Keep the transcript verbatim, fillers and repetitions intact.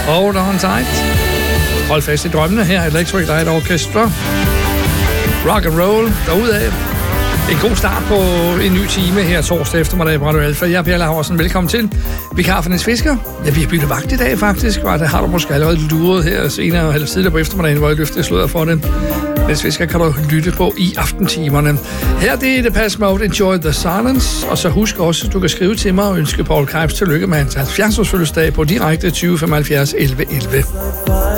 Hold on tight. Hold fast i drømmene her. Electric Light Orchestra. Rock and roll derudaf. En god start på en ny time her torsdag eftermiddag på Radio Alfa. Jeg er Per Laursen. Velkommen til. Vikar for Niels Fisker. Ja, vi har byttet vagt i dag faktisk. Og det har du måske allerede luret her senere eller tidligere på eftermiddagen, hvor jeg løftede sløret for det. Niels Fisker kan du lytte på i aftentimerne. Her det er The Past Mode, Enjoy the Silence. Og så husk også, at du kan skrive til mig og ønske Paul Krebs tillykke med hans halvfjerds års fødselsdag på direkte tyve femoghalvfjerds elleve elleve.